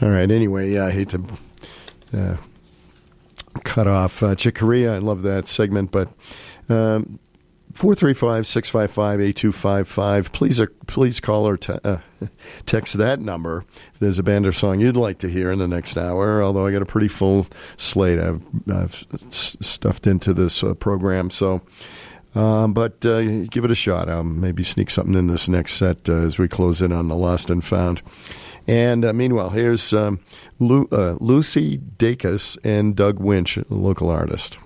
All right. Anyway, I hate to cut off Chick Corea. I love that segment, but 435-655-8255. Please call or text that number if there's a band or song you'd like to hear in the next hour, although I got a pretty full slate I've stuffed into this program. So, but give it a shot. I'll maybe sneak something in this next set as we close in on the Lost and Found. And meanwhile, here's Lucy Dacus and Doug Winch, a local artist.